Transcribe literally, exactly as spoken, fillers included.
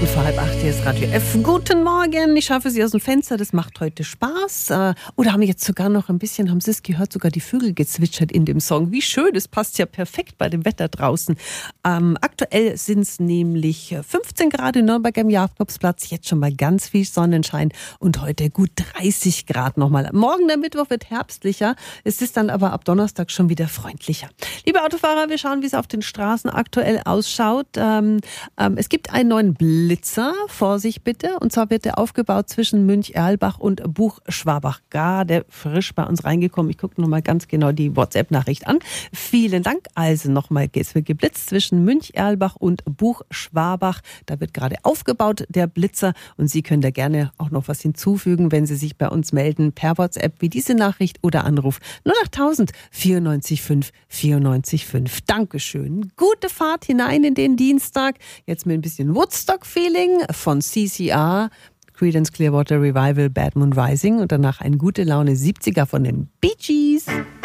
Minuten vor halb acht, hier ist Radio F. Guten Morgen, ich schaue Sie aus dem Fenster, das macht heute Spaß. Äh, oder haben wir jetzt sogar noch ein bisschen, haben Sie es gehört, sogar die Vögel gezwitschert in dem Song. Wie schön, das passt ja perfekt bei dem Wetter draußen. Ähm, aktuell sind es nämlich fünfzehn Grad in Nürnberg am Jakobsplatz, jetzt schon mal ganz viel Sonnenschein und heute gut dreißig Grad nochmal. Morgen der Mittwoch wird herbstlicher, es ist dann aber ab Donnerstag schon wieder freundlicher. Liebe Autofahrer, wir schauen, wie es auf den Straßen aktuell ausschaut. Ähm, ähm, es gibt einen neuen Blitzer, Vorsicht bitte, und zwar wird der aufgebaut zwischen Münch-Erlbach und Buchschwabach. Gerade frisch bei uns reingekommen. Ich gucke nochmal ganz genau die WhatsApp-Nachricht an. Vielen Dank. Also nochmal, es wird geblitzt zwischen Münch-Erlbach und Buchschwabach. Da wird gerade aufgebaut, der Blitzer, und Sie können da gerne auch noch was hinzufügen, wenn Sie sich bei uns melden per WhatsApp, wie diese Nachricht oder Anruf null acht tausend vierundneunzig fünf vierundneunzig fünf. Dankeschön. Gute Fahrt hinein in den Dienstag. Jetzt mit ein bisschen Woodstock-Feeling von C C R, Creedence Clearwater Revival, Bad Moon Rising und danach ein gute Laune siebziger von den Bee Gees.